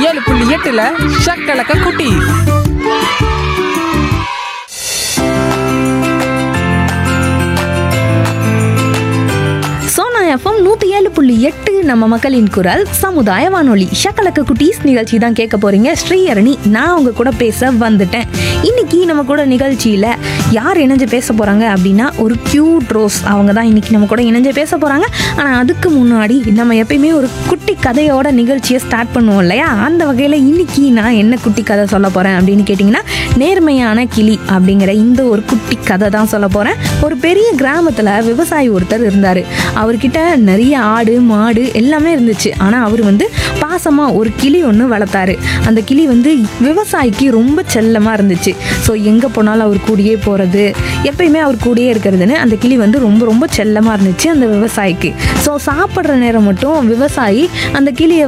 107.8 ஷக்கலக்க குட்டி. எஃப்எம் 107.8 நம்ம மக்களின் குரல் சமுதாய வானொலி. ஷக்கலக்க குட்டீஸ் நிகழ்ச்சி தான் கேட்க போறீங்க. ஸ்ரீஹரணி நான் உங்க கூட பேச வந்துட்டேன். இன்னைக்கு நம்ம கூட நிகழ்ச்சியில யார் இணைஞ்சு பேச போறாங்க அப்படின்னா ஒரு கியூட் ரோஸ். அவங்க தான் இன்னைக்கு நம்ம கூட இணைஞ்சு பேச போறாங்க. ஆனா அதுக்கு முன்னாடி நம்ம எப்பயுமே ஒரு குட்டி கதையோட நிகழ்ச்சியை ஸ்டார்ட் பண்ணுவோம் இல்லையா? அந்த வகையில இன்னைக்கு நான் என்ன குட்டி கதை சொல்ல போறேன் அப்படின்னு கேட்டீங்கன்னா, நேர்மையான கிளி அப்படிங்கிற இந்த ஒரு குட்டி கதை தான் சொல்ல போறேன். ஒரு பெரிய கிராமத்துல விவசாயி ஒருத்தர் இருந்தாரு. அவர்கிட்ட நிறைய ஆடு மாடு எல்லாமே இருந்துச்சு. ஆனா அவர் பாசமா ஒரு கிளி ஒன்று வளர்த்தாரு. அந்த கிளி விவசாயிக்கு ரொம்ப செல்லமா இருந்துச்சு. ஸோ எங்க போனாலும் அவர் கூடயே போறது, எப்பயுமே அவர் கூடயே இருக்கிறதுன்னு அந்த கிளி ரொம்ப ரொம்ப செல்லமா இருந்துச்சு அந்த விவசாயிக்கு. ஸோ சாப்பிட்ற நேரம் மட்டும் விவசாயி அந்த கிளியை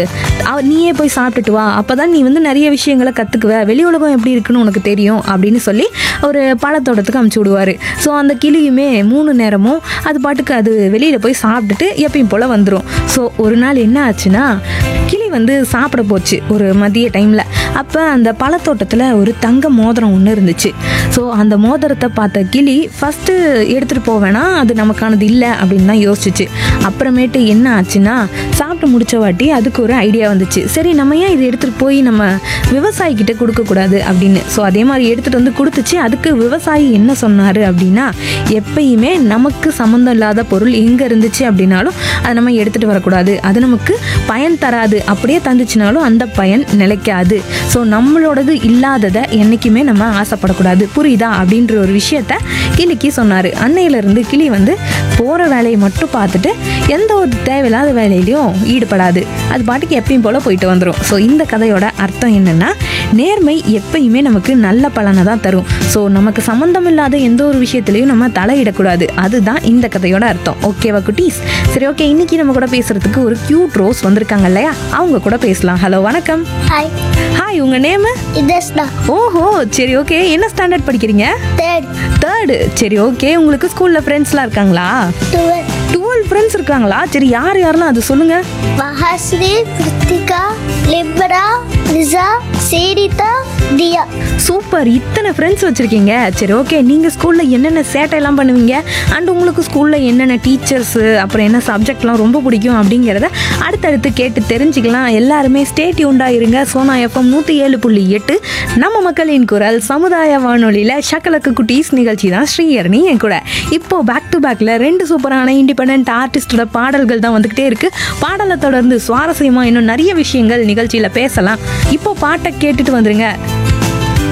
நீயே போய் சாப்பிட்டுட்டு வா, அப்பதான் நீ நிறைய விஷயங்களை கத்துக்குவ, வெளி உலகம் எப்படி இருக்குன்னு உனக்கு தெரியும் அப்படின்னு சொல்லி ஒரு பழத்தோட்டத்துக்கு அமுச்சு விடுவாரு. ஸோ அந்த கிளியுமே 3 நேரமும் அது பாட்டுக்கு அது வெளியில போய் சாப்பிட்டுட்டு எப்பயும் போல வந்துடும். ஸோ ஒரு நாள் என்ன ஆச்சுன்னா, கிளி சாப்பிட போச்சு ஒரு மதிய டைம்ல. அப்போ அந்த பழத்தோட்டத்தில் ஒரு தங்க மோதிரம் ஒன்று இருந்துச்சு. ஸோ அந்த மோதிரத்தை பார்த்த கிளி ஃபஸ்ட்டு எடுத்துகிட்டு போவேனா, அது நமக்கானது இல்லை அப்படின்னு தான் யோசிச்சு. அப்புறமேட்டு என்ன ஆச்சுன்னா, சாப்பிட்டு முடிச்ச வாட்டி அதுக்கு ஒரு ஐடியா வந்துச்சு. சரி நம்ம ஏன் இதை எடுத்துகிட்டு போய் நம்ம விவசாயிக்கிட்ட கொடுக்கக்கூடாது அப்படின்னு. ஸோ அதே மாதிரி எடுத்துகிட்டு கொடுத்துச்சு. அதுக்கு விவசாயி என்ன சொன்னார் அப்படின்னா, எப்பயுமே நமக்கு சம்மந்தம் இல்லாத பொருள் எங்கே இருந்துச்சு அப்படின்னாலும் அதை நம்ம எடுத்துகிட்டு வரக்கூடாது, அது நமக்கு பயன் தராது, அப்படியே தந்துச்சுனாலும் அந்த பயன் நிலைக்காது. ஸோ நம்மளோடது இல்லாததை என்றைக்குமே நம்ம ஆசைப்படக்கூடாது, புரியுதா அப்படின்ற ஒரு விஷயத்த கிளிக்கு சொன்னார். அன்னையிலேருந்து கிளி போகிற வேலையை மட்டும் பார்த்துட்டு எந்த ஒரு தேவையில்லாத வேலையிலையும் ஈடுபடாது, அது பாட்டுக்கு எப்பயும் போல் போயிட்டு வந்துடும். ஸோ இந்த கதையோட அர்த்தம் என்னென்னா, நேர்மை எப்பயுமே நமக்கு நல்ல பலனை தான் தரும். ஸோ நமக்கு சம்மந்தம் இல்லாத எந்த ஒரு விஷயத்துலையும் நம்ம தலையிடக்கூடாது, அதுதான் இந்த கதையோட அர்த்தம். ஓகேவா குட்டீஸ்? சரி, ஓகே. இன்னைக்கு நம்ம கூட பேசுறதுக்கு ஒரு கியூட் ரோஸ் வந்திருக்காங்க இல்லையா? அவங்க கூட பேசலாம். ஹலோ, வணக்கம். ஹாய். ஹாய், உங்க நேம்? இதஸ்னா. ஓஹோ, சரி, ஓகே. என்ன ஸ்டாண்டர்ட் படிக்கிறீங்க? தேர்டு. சரி, ஓகே. உங்களுக்கு ஸ்கூல்ல ஃப்ரெண்ட்ஸ்லாம் இருக்காங்களா? 12 ஃப்ரெண்ட்ஸ் இருக்காங்களா? சரி, யாரெல்லாம் அது சொல்லுங்க. மஹாஸ்ரீ, கிருத்திகா, லிப்ரா, ரிசா, சீரிதா, தியா. சூப்பர், இத்தனை ஃப்ரெண்ட்ஸ் வச்சிருக்கீங்க. சரி, ஓகே. நீங்க ஸ்கூல்ல என்னென்ன சேட்டையெல்லாம் பண்ணுவீங்க, அண்ட் உங்களுக்கு ஸ்கூல்ல என்னென்ன டீச்சர்ஸ், அப்புறம் என்ன சப்ஜெக்ட்லாம் ரொம்ப பிடிக்கும் அப்படிங்கிறத அடுத்தடுத்து கேட்டு தெரிஞ்சுக்கலாம். எல்லாருமே ஸ்டே டியூன்டா இருங்க. சோனா எஃப்எம் 107.8 நம்ம மக்களின் குரல் சமுதாய வானொலியில ஷக்கலக்கு குட்டீஸ் நிகழ்ச்சி தான் ஸ்ரீஹரணி என் கூட. இப்போ பேக் டு பேக்ல 2 சூப்பரான இண்டிபெண்டன்ட் ஆர்டிஸ்டோட பாடல்கள் தான் வந்துகிட்டே இருக்கு. பாடலை தொடர்ந்து சுவாரஸ்யமா இன்னும் நிறைய விஷயங்கள் நிகழ்ச்சியில பேசலாம். இப்போ பாட்டை கேட்டுட்டு வந்துருங்க.